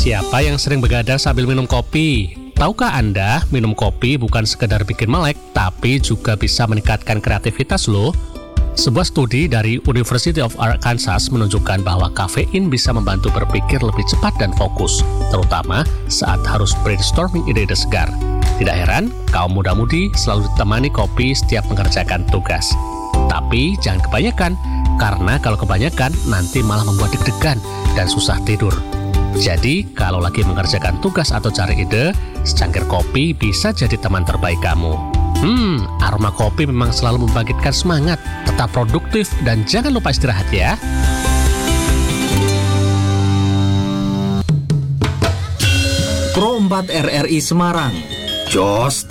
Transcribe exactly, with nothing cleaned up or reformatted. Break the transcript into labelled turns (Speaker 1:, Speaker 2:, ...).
Speaker 1: Siapa yang sering begadang sambil minum kopi? Tahukah Anda, minum kopi bukan sekedar bikin melek, tapi juga bisa meningkatkan kreativitas loh. Sebuah studi dari University of Arkansas menunjukkan bahwa kafein bisa membantu berpikir lebih cepat dan fokus, terutama saat harus brainstorming ide-ide segar. Tidak heran, kaum muda-mudi selalu ditemani kopi setiap mengerjakan tugas. Tapi jangan kebanyakan, karena kalau kebanyakan nanti malah membuat deg-degan dan susah tidur. Jadi, kalau lagi mengerjakan tugas atau cari ide, secangkir kopi bisa jadi teman terbaik kamu. Hmm, aroma kopi memang selalu membangkitkan semangat. Tetap produktif dan jangan lupa istirahat ya.
Speaker 2: Pro empat R R I Semarang, Jos